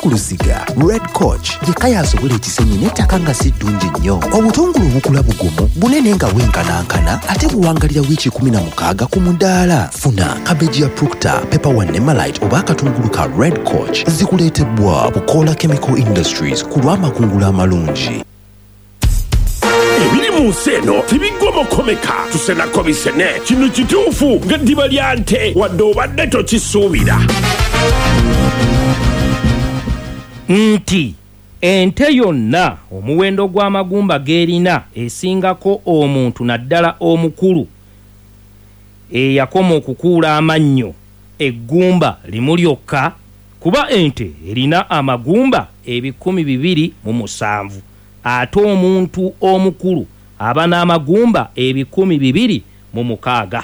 Kulusiga Red Coach yekaya asobola ekisenyi n'ettaka nga si ddungi nnyo. Obutungulu obukula bugumu bunene nga bwenkanankana ate buwangalira wiiki 16 ku mudaala. Funa kabeji ya Proctor, Pepper One ne Malite oba akatungulu ka Red Coach zikuleetebwa Bukola Chemical Industries ku lw'amakungula amalungi. Ebiri mu nseno tibiggomokomeka tusenako bisene kino kituufu nga ddiba lya nte wadde obadde tokisuubira. Nti ente yonna omuwendo gw'amagumba gerina esingako omuntu naddala omukulu eyakoma okukuula amannyo eggumba limu lyokka, kuba ente erina amagumba 207 ate omuntu omukulu aba n'amagumba 206.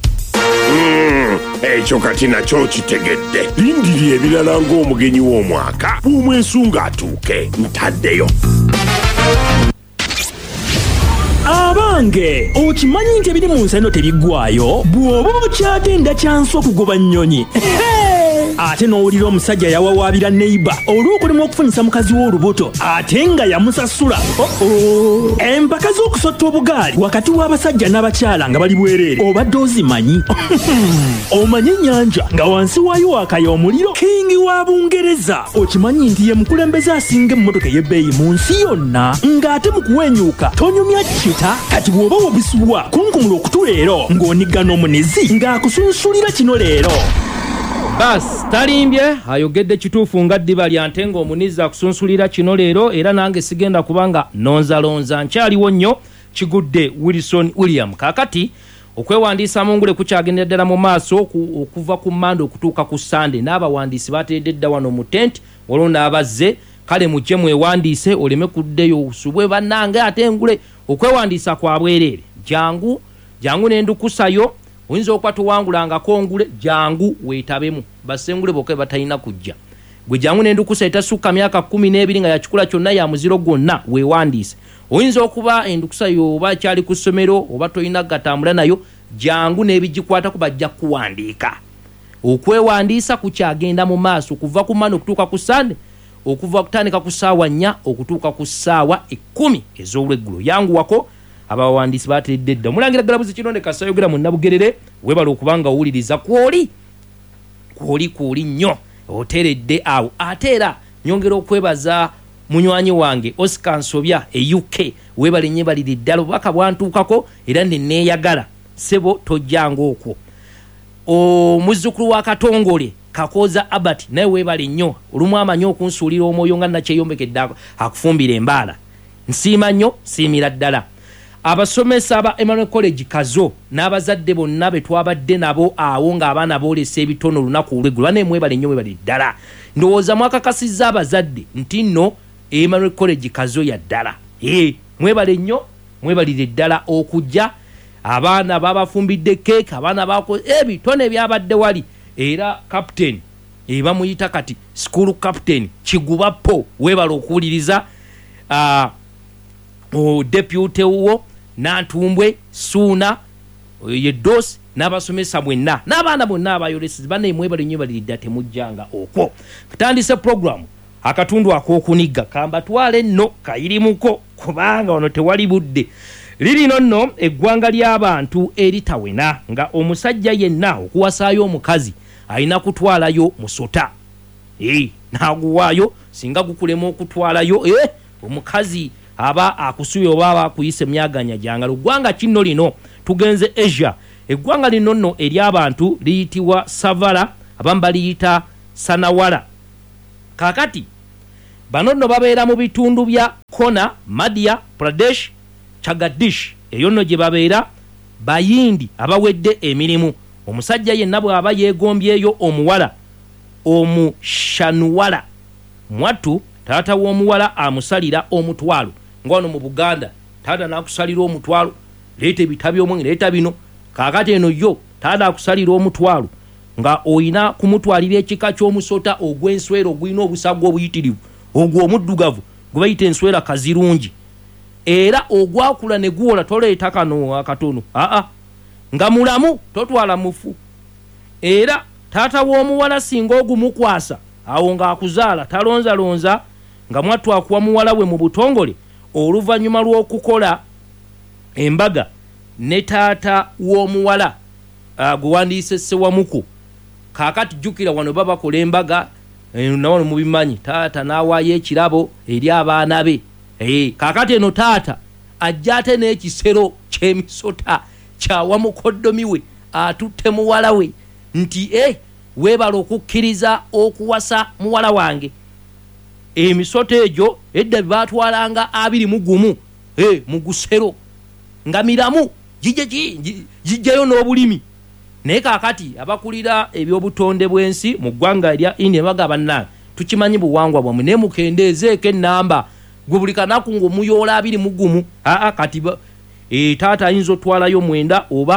Ekyo kati nakyo kitegedde. Lindiri ebirala ng'omugenyi w'omwaka bw'omwesunga atuuke ntaddeyo. Abange okimanyi nti ebiri mu nseno tebiggwaayo bw'oba okyagenda kyansi okugoba nnyonyi. Ate n'owulira omusajja yawawaabira neighbor olw'okulema okufunyisa mukazi w'olubuto ate nga yamusasula. Empaka z'okusotta obugaali wakati w'abasajja n'abakyala nga bali bwereere obadde ozimanyi? Omanyi ennyanja nga wansi waayo waakaya omuliro? Kingi wa Bungereza okimanyi nti ye mukulembeze asinga emmotoka ey'ebbeeyi mu nsi yonna, ng'ate mu kuwenyuuka tonyumya kita. Kati bw'oba wabisibwa kunkumula okutu leero ng'onigga n'omunizi ng'akusunsulira kino leero. Bas talimbye ayogedde kituufu nga ddiba lya nte ng'omunizi akusunsulira kino leero, era nange sigenda kubanga nonzalonza nkyaliwo nnyo. Kigudde Wilson William. Kakati okwewandiisa mu ngule kukyagendera ddala mu maaso okuva ku Mande okutuuka ku Sande. N'abawandiisi bateredde dda wano mu tent waliwo n'abazze. Kale mujje mwewandiise oleme kuddeyo osubwe bannange ate engule okwewandiisa kwa bwereere. Jangu n'endukusayo oyinza okuba tuwangulangako ngule, jangu weetabemu. Basengule bokka batalina kujja. Gwe jangu n'endukusa etasukka myaka 12 nga yakikula kyonna ya muziro gwonna weewandiise. Oyinza okuba endukusa yo oba kyali ku ssomero oba toyina gatambula nayo, jangu n'ebigikwatako bajja kuwandiika. Okwewandiisa kukyagenda mu maaso kuva ku Mande okutuuka ku Sande, okuva kutandika ku ssaawa 4 okutuuka ku ssaawa 10 ez'olweggulo. Yanguwako abawandiisi bateredde dda. Mulangira Galabuzi Kironde Kasayogera mu Nabugerere, webala okubanga owuliriza kwoli nnyo oteredde awo. Ate era nyongera okwebaza munywanyi wange Oscar Nsobya UK, webale nnyo baliri ddala obubaka bwantuukako era neneeyagala sebo tojjanga okwo. Omuzzukulu wa Katongole Kakoza Abati naye webale nnyo olumu amanyi okunsuulira omwoyo nga nakyeyombekedde akufumbira embaala. Nsiima nnyo, siimira ddala. Abasomesa aba Emmanuel College Kazo n'abazadde bonna be twabadde nabo awo ng'abaana boolesa ebitono olunaku olweggulo, bane mwebale nnyo mwebale ddala. Ndowooza mwakakasizza abazadde nti nno Emmanuel College Kazo ya ddala. Mwebale nnyo, mwebalire ddala okujja. Abaana babafumbidde keeki, abaana bako ebitone byabadde wali. Era captain bamuyita kati school captain Kigubapo, webale okuwuliriza deputy wo Nantumbwe Suuna Yedos n'abasomesa mwenna n'abaana bonna abayolesi bane mwebale nnyo balidda temujjanga okwo. Katandise program akatundu ak'okuniga kambatwale nno kayirimuko kubanga ono tewali budde. Lirino nno eggwanga ly'abantu eritawena nga omusajja yenna okuwasaayo omukazi alina kutwalayo musota. Naguwaayo singa gukulema okutwalayo omukazi aba akusubye oba akuyise myaganya janga. Eggwanga kino lino tugenze Asia. Eggwanga lino nno ery'abantu liyitibwa Savala, abamu baliyita Sanawala. Kakati bano nno babeera mu bitundu bya Kona, Madhya Pradesh, Chagadish. Eyo nno gye babeera bayindi abawedde emirimu. Omusajja yenna bw'aba yeegombyeyo omuwala omushanuwala mwattu, taata w'omuwala amusalira omutwalo. Ngono mu Buganda taata nakusalira omutwalo, leeta ebitabi omwe, leeta bino. Kakati eno yo taata akusalira omutwalo nga oyina kumutwalira ekika ky'omusota ogw'enswera ogwina obusago obuyitirivu, ogwo omuddugavu gwe bayita enswera kazirungi. Era ogwakula ne guwola toleeta kano akatono, nga mulamu totwala mufu. Era taata w'omuwala singa ogumukwasa awo ng'akuzaala talonzalonza nga mwattu akuwa muwala we mu butongole oluvannyuma lw'okukola embaga ne taata w'omuwala gwe wandiise Ssewamuku. Kaakati jjukira wano baba bakola embaga nawo mubimanyi, taata n'awaayo ekirabo eri abaana be. Kaakati eno taata ajja ate n'ekisero ky'emisota kyawa mukoddomi we atutte muwala we nti weebala okukkiriza okuwasa muwala wange. Emisota egyo edda batwalanga 21 mu gusero nga miramu jijjayo n'obulimi. Naye kaakati abakulira ebyobutonde bw'ensi mu ggwanga erya India baga bannange tukimanyi buwangwa bwamwe naye mukendeezeeko ennamba gwe buli kanaku ng'omuyoola 21. Kati taata ayinza otwalayo 9 oba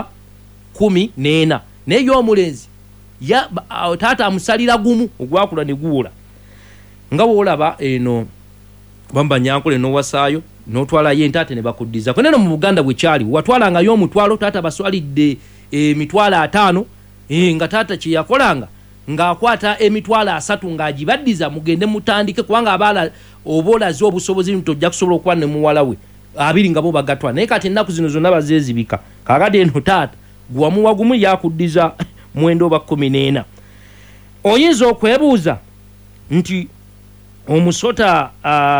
14 naye y'omulenzi taata amusalira gumu ogwakula ne guwola. Nga bw'olaba eno bamba nyankole n'owasaayo n'otwalayo entaate ne bakuddiza. Neno mu Buganda bwe kyali watwalangayo omutwalo taata baswalidde emitwalo 5 nga taata kye yakolanga ng'akwata emitwalo 3 ng'agibaddiza mugende mutandike kubanga abaala oba olaze obusobozi nti ojja kusobola okuba ne muwala we 2 nga bo bagatwala. Naye kati ennaku zino zonna bazeezibika. Kaakati eno taata gwamuwa gumu yakuddiza 9 oba 14. Oyinza okwebuuza nti omusota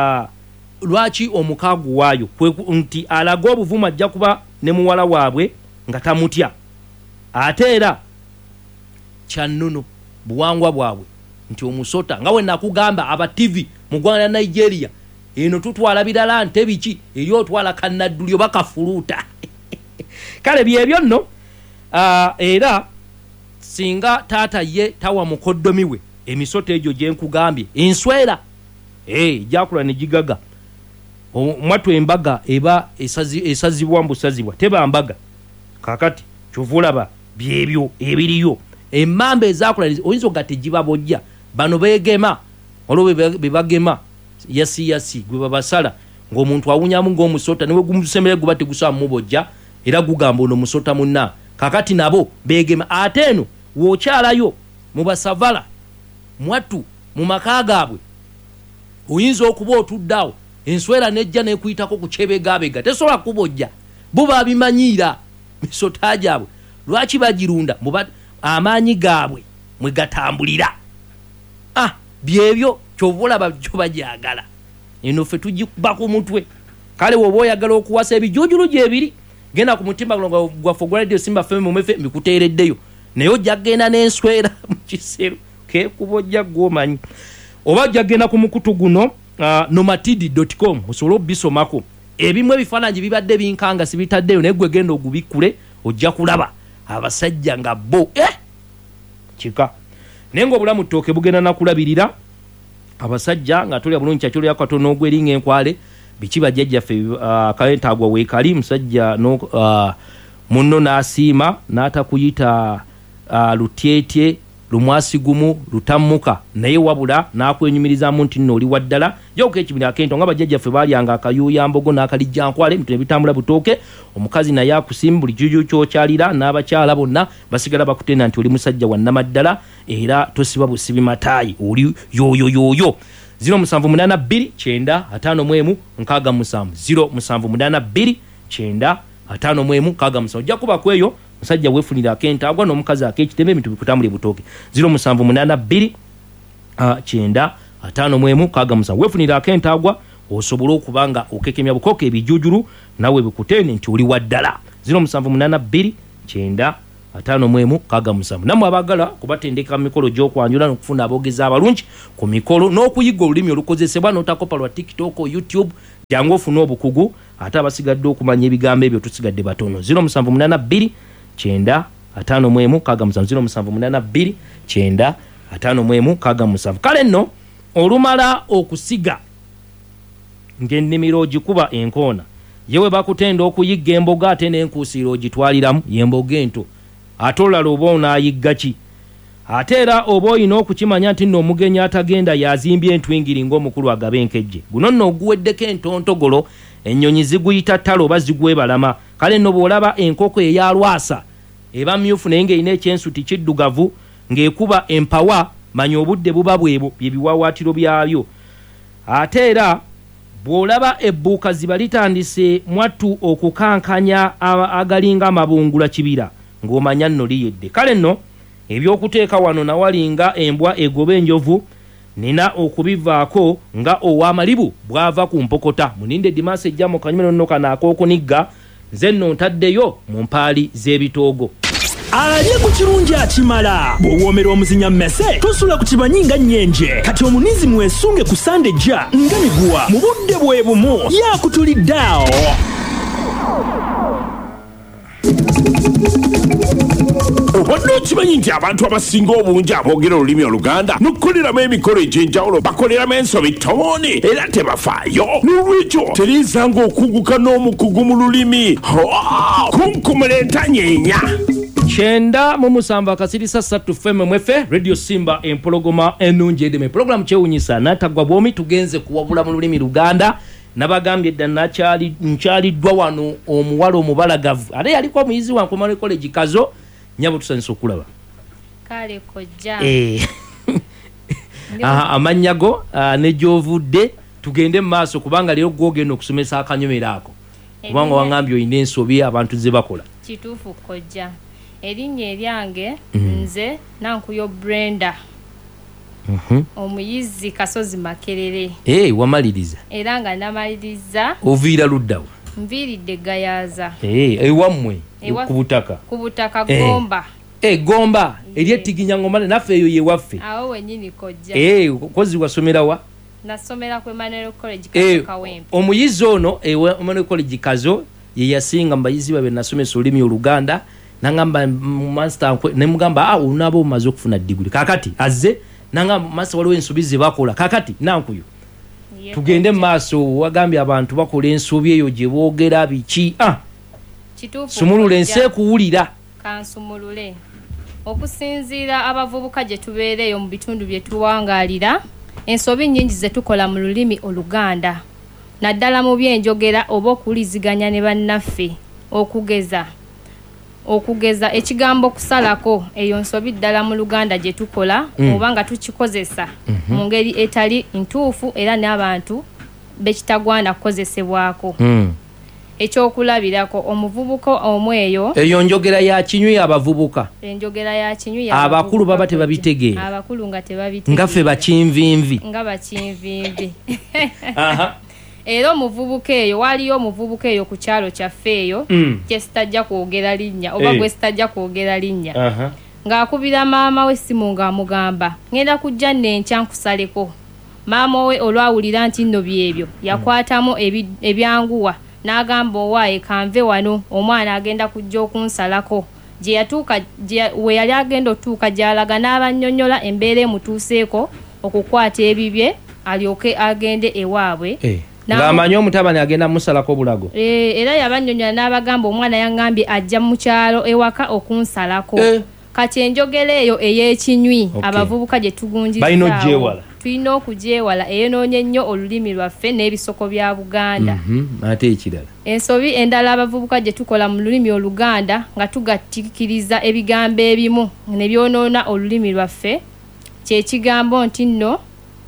lwaki omukaagu waayo nti alaga obuvumu ajja kuba ne muwala waabwe nga tamutya. Ate era kyannono buwangwa bwabwe nti omusota nga we nakugamba aba TV mu ggwanga lya Nigeria eno tutwala birala nte biki eri otwala kannadduli oba kafuluuta. Kale byebyo nno era singa taata ye tawa mukoddomi we emisota egyo gye nkugambye enswera jakula ne gigaga mwattu embaga eba esazibwa mbusazibwa teba mbaga. Kakati kyovulaba byebyo ebiriyo emmamba ezakula oyinza ogatte gibabojja bano beegema olwo bebagema yasi gwe babasala ng'omuntu awunyamu ng'omusota niwe gumusemere guba tegusaba mubojja era gugamba ono musota munna. Kakati nabo beegema ate eno wookyalayo mu basavala mwattu mu maka gaabwe oyinza okuba otuddawo enswera nejja nekuyitako ku kyebegabega tesobola kubojja bo babimanyiira misota gyabwe lwaki bagirunda amaanyi gaabwe mwe gatambulira. Byebyo kyovulaba byo bajagala eno ffe tugikuba ku mutwe. Kale woba oyagala okuwasa ebijujulu gyebiri genda ku mutimba gwaffe gwa Radio Simba FM mumefe mbikuteereddeyo naye ojja genda n'enswera mu kisero kekubojja gwomanyi oba ojja genda ku mukutu guno nomatidi.com osobola obisomako ebimu ebifaananyi bibadde binkanga sibitaddeyo naye gwe genda ogubikule ojja kulaba abasajja nga bo kika naye ng'obulamu ttooke bugenda nakulabirira abasajja nga tulya bulungi kyakyo lyakatono ogweringa enkwale biki bajjajjaffe kayentaagwa weekali musajja munno n'asiima n'atakuyita lutyetye lumwasigumu lutammuka naye wabula n'akwenyumirizamu nti nno oli waddala joko ekibiri akento nga bajjajjaffe baalyanga akayuuya mbogo n'akalijja nkwale ebintu ne bitambula butooke omukazi naye akusimba buli juju kyokyalira n'abakyala bonna basigala bakutenda nti oli musajja wa nnamaddala era tosiba busibi mataayi oli yoyoyoyo 0782 957 ojja kuba kweyo musajja wefunira akentaagwa n'omukazi ak'ekitebe ebintu bikutambule butooke 0782 957 wefunira akentaagwa osobola okubanga okekemya bukoko ebijujulu nawe bikutene nti oli waddala 0782 957 namwe abagala kubatendeka mikolo gy'okwanjula n'okufuna aboogezi abalungi ku mikolo n'okuyiga olulimi olukozesebwa n'otakopa lwa TikTok YouTube jangu ofuna obukugu ate abasigadde okumanya ebigambo ebyo tusigadde batono 0782 957 0782 kale nno olumala okusiga ng'ennimiro ogikuba enkoona yewe bakutenda okuyigga emboga ate n'enkuusiiro ogitwaliramu yemboga ento ate olala oba onaayigga ki ate era oba olina okukimanya nti nno omugenyi atagenda yazimbye entwingiri ng'omukulu agaba enkejje guno nno oguweddeko entontogolo ennyonyi ziguyita ttale oba zigwebalama kale nno bw'olaba enkoko eyalwasa eba myufu naye ng'erina ekyensuti kiddugavu ng'ekuba empawa manya obudde buba bwebo bye biwawaatiro byabyo. Ate era bw'olaba ebbuuka ziba litandise mwattu okukankanya agalinga amabungula kibira ng'omanya nno liyedde. Kale nno ebyokuteeka wano nawalinga embwa egoba enjovu nina okubivaako nga ow'amalibu bw'ava ku mpokota. Muninde Dimansi ejja mu kanyumiro nno kana ak'okunigga nze nno ntaddeyo mu mpaali z'ebitoogo. Alye ku kirungi akimala bw'owoomera omuzinya mmese tosula ku kibanyi nga nnyenje kati omunizi mwesunge ku sande jja nga miguwa mu budde bwe bumu yaakutuliddeawo. Obadde okimanyi nti abantu abasinga obungi aboogera olulimi Oluganda n'okukoleramu emikolo egy'enjawulo bakoleramu ensobi ttooni era tebafaayo. N'olwekyo teriizanga okuguka n'omukugu mu lulimi. Kunkumulenta nyeenya. 97 akasirisa 3 FM mwefe Radio Simba empologoma ennungi edeme. Program kyewunyisa n'atagwa bwomi tugenze kuwabula mu lulimi Luganda. Nabagambye dda nkyaliddwa wano omuwala omubalagavu ate yaliko omuyizi wa Nkomane College Kazo nyabo tusanyisa okulaba kale kojja amannya go ne gy'ovudde tugende mu maaso kubanga leero gwogenda okusomesa akanyomero ako kubanga wangambye olina ensobi abantu ze bakola. Kituufu kojja. Erinnya eryange nze Nankuyo Brenda. Omuyizi Kasozi Makerere. Wamaliriza. Era nga namaliriza. Oviira luddawa? Nviiridde Gayaza. Ewammwe ku butaka. Ku butaka Gomba. Gomba eryettiginya ngomane naffe eyo ye waffe. Awo wennyini kojja. Kozi wasomera wa? Nasomera ku Emmanuel College Kazo Kawempe. Omuyizi ono Emmanuel College Kazo ye yasinga mu bayizi babe nasomesa olulimi Oluganda nangamba master ne mugamba unabo umaze okufuna degree kakati azze nanga master waliwo ensobi ze bakola kakati Nankuyo tugende maaso wagambye abantu bakola ensobi eyo gye boogera biki kituufu sumulule nse kuwulira kansumulule okusinziira abavubuka gye tubeereyo mu bitundu bye tuwangalira ensobi nnyingi ze tukola mu lulimi Oluganda naddala mu byenjogera oba okuwuliziganya ne bannaffe okugeza ekigambo kusalako eyo nsobi ddala mu Luganda gye tukola oba nga tukikozesa mu ngeri etali ntuufu era n'abantu bekitagwana kukozesebwako. Ekyokulabirako omuvubuka omweyo eyo njogera ya kinywi abavubuka enjogera ya kinywi abakulu baba tebabitegeera abakulu nga tebabitegeera ngaffe bakinvinvi era omuvubuka eyo waliyo omuvubuka eyo ku kyalo kyaffe eyo kyesitajja kwogera linnya oba gwe sitajja kwogera linnya ng'akubira maama we essimu ng'amugamba ngenda kujja n'enkya nkusaleko. Maama we olwawulira nti nno byebyo yakwatamu ebyanguwa n'agamba owaaye kanve wano omwana agenda kujja okunsalako. We yali agenda otuuka gy'alaga n'abannyonnyola embeera emutuuseeko okukwata ebibye alyoke agende ewaabwe. Ng'amanyi omutabani agenda musalako bulago. Era yabannyonnyola n'abagamba omwana yangambye ajja mu kyalo ewaka okunsalako. Kati enjogera eyo ey'ekinywi abavubuka gye tugunjizaawo tulina okugyewala eyonoonye nnyo olulimi lwaffe n'ebisoko bya Buganda. Ate ekirala ensobi endala abavubuka gye tukola mu lulimi Oluganda nga tugatikiriza ebigambo ebimu ne byonoona olulimi lwaffe kye kigambo nti nno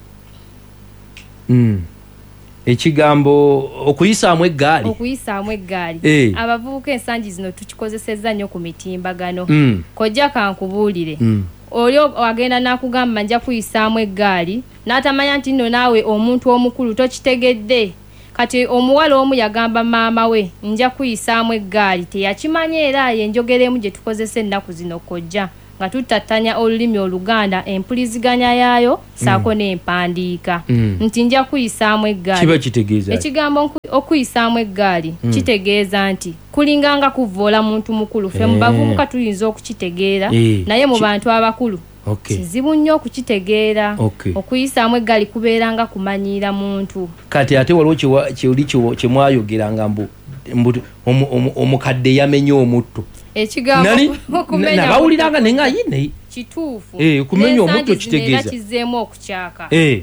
ekigambo okuyisaamu eggaali abavubuka ensangi zino tukikozesezza nnyo ku mitimbagano. Kojja kankubuulire oli agenda n'akugamba nja kuyisaamu eggaali n'atamanya nti nno naawe omuntu omukulu tokitegedde. Kati omuwala omu yagamba maama we nja kuyisaamu eggaali teyakimanya era yenjogera emu gye tukozesa ennaku zino kojja nga tutattanya olulimi Oluganda empuliziganya yaayo saako n'empandiika nti nja kuyisaamu eggaali. Kiba kitegeeza ekigambo okuyisaamu eggaali kitegeeza nti kulinganga kuvoola muntu mukulu ffe mu bavubuka tuyinza okukitegeera naye mu bantu abakulu kizibu nnyo okukitegeera. Okuyisaamu eggaali kubeeranga kumanyiira muntu. Kati ate waliwo kyemwayogeranga mbu omukadde yamenye omutto ekigambo okumenya nabawuliranga nenga yine kituufu kumenya omutto kitegeeza kizeemu okukyaka.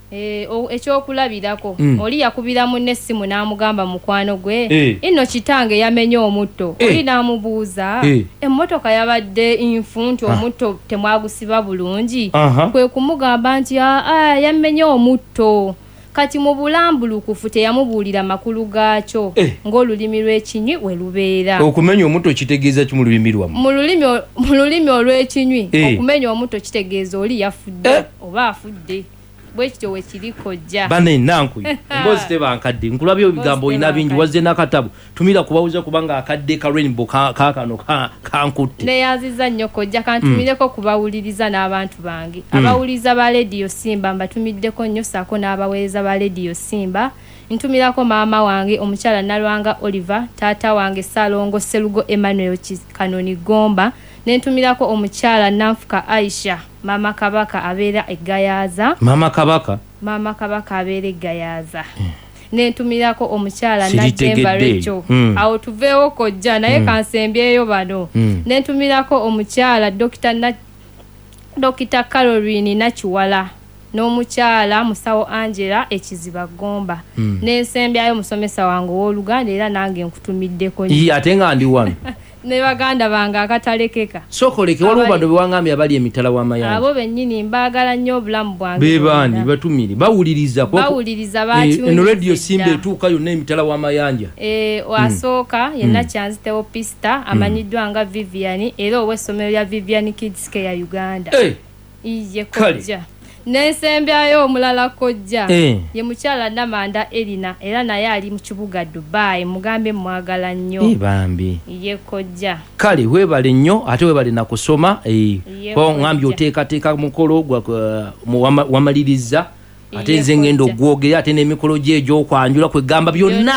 ekyokulabirako oli yakubira munne essimu n'amugamba mukwano gwe ino kitange yamenye omutto oli n'amubuuza emmotoka yabadde infu nti omutto temwagusiba bulungi kwe kumugamba nti yamenye omutto kati mu bulambulukufu teyamubuulira makulu gaakyo ng'olulimi lw'ekinywi we lubeera. Okumenya omutto kitegeeza ki mu lulimi lwamu? Mu lulimi olw'ekinywi okumenya omutto kitegeeza oli yafudde oba afudde. Bwekityo we kiri kojja. Bane nanku. Mbozi tebankadde. Nkulabye ebigambo ina bingi wazze n'akatabu. Tumira kubawuza kubanga akadde ka rainbow kaakano kankutte. Ne yaziza nnyo kojja kantumireko kubawuliriza n'abantu bange. Abawuliza ba Radio Simba mbatumiddeko nnyo saako n'abaweereza ba Radio Simba. Ntumirako maama wange omukyala Nalwanga Oliver, taata wange Salongo Serugo Emmanuel Kanoni Gomba, nentumirako omukyala Nanfuka Aisha, mama Kabaka abeera egayaza. Mama Kabaka abeera egayaza. Nentumirako omukyala Najemba Recho. Awo tuveewo kojja naye kansembyeyo bano. Nentumirako omukyala Dr. Caroline Nachiwala. N'omukyala Musawo Angela Ekiziba Gomba. N'ensembyayo musomesa wange w'Oluganda era nange nkutumiddeko nnyo. Ate nga ndi wano. Ne baganda bange akatalekeka. Sokoleke waliwo bano bewangamye abali emitala w'amayanja. Abo bennyini mbaagala nnyo obulamu bwange. Bebaani batumire bawuliriza bakyuliriza. Eno Radio Simba etuuka yonna emitala w'amayanja. Wasooka yenna Kyanzi Theopista amanyiddwa nga Vivian era ow'essomero lya Vivian Kids Care Uganda. Iye kojja. N'ensembyayo omulala kojja ye mukyala Namanda Elina era naye ali mu kibuga Dubai mugambe mwagala nnyo bambi ye kojja kale webale nnyo ate webale na kusoma ko ngambye oteekateeka mukolo wamaliriza ate nze ngenda ogwogera ate n'emikolo gye egy'okwanjula kwegamba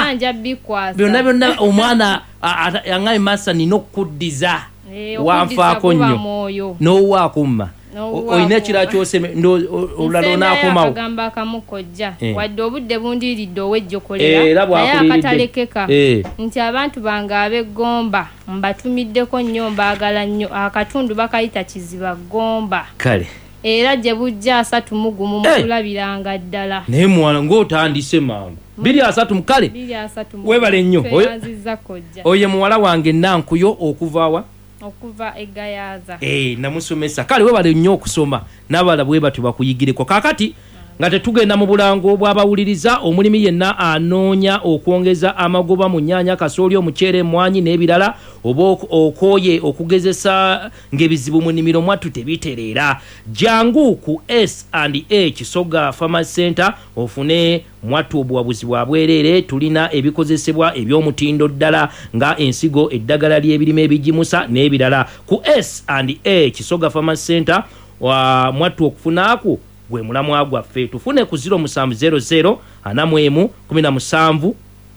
byonna omwana yangaye masa nina okukuddiza wanfaako nnyo n'owaakumma oyina kira kyose olulala onaakomawo agamba akamukojja wadde obudde bundiiridde owejjokolera naye akatalekeka nti abantu bange ab'eggomba mbatumiddeko nnyo mbaagala nnyo akatundu bakayita Kiziba Gomba kale era gye bujja 31 mukulabiranga ddala naye mwana ng'otandise mangu 23 kale webale nnyo oye muwala wange Nankuyo okuvaawa okuva egayaza namusomesa kale webale nnyo okusoma n'abala bwe batu bakuyigireko kakati nga tetugenda mu bulango bw'abawuliriza omulimi yenna anoonya okwongeza amagoba mu nnyaanya kasooli omuceere emmwanyi n'ebirala oba okooye okugezesa ng'ebizibu mu nnimiro mwattu tebitereera jangu ku S&A Kisoga Farmers Center ofune mwattu obuwabuzi bwa bwereere tulina ebikozesebwa eby'omutindo ddala nga ensigo eddagala ly'ebirime ebigimusa n'ebirala ku S&A Kisoga Farmers Center mwattu okufunaako gwe mulamwa gwaffe tufune ku 0700 anamwemu 17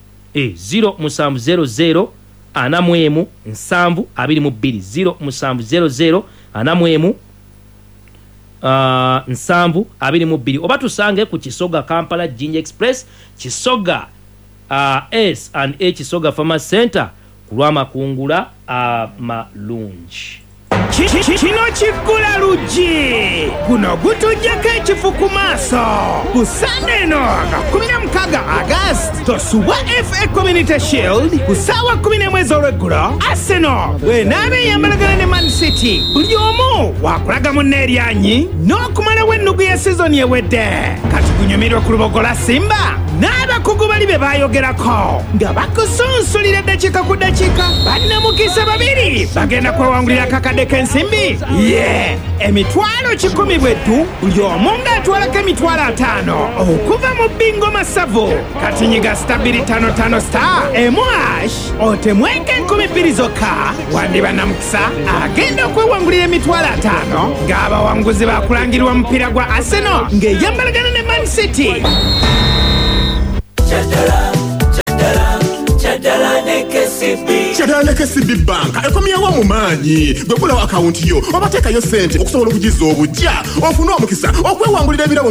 0700 anamwemu 7 22 0700 anamwemu 7 22 oba tusange ku Kisoga Kampala Jinja Express Kisoga S&A Kisoga Farmers Center kulwamakungula amalungi kino kiggula luggi guno gutujjako ekifu ku maaso ku Sande eno nga 16 August tosubwa FA Community Shield ku ssaawa 11 ez'olweggulo Arsenal bw'enaaba eyambalagana ne Man City buli omu wakulaga munne eryanyi n'okumalawo ennugu ya sizoni ewedde kati gunyumirwe ku lubogola Simba n'abakugu bali be baayogerako nga bakusunsulira eddakiika ku ddakiika bannamukisa babiri bagenda kwewangulira akakadde k'ensimbi emitwalo 10 bweddu buli omu ng'atwalako emitwalo 5 okuva mu bingo masavu kati nyiga *255 star emwash otemweke 20 zokka wandiba namukisa agenda okwewangulira emitwalo 5 ng'abawanguzi bakulangirwa mupiira gwa Arsenal ng'eyambalagana ne Man City. Kyadala ne KCB Bank ekomyewo mu maanyi gwe gulawo akawunti yo obateekayo ssente okusobola okugiza obujja ofune omukisa okwewangulira ebirabo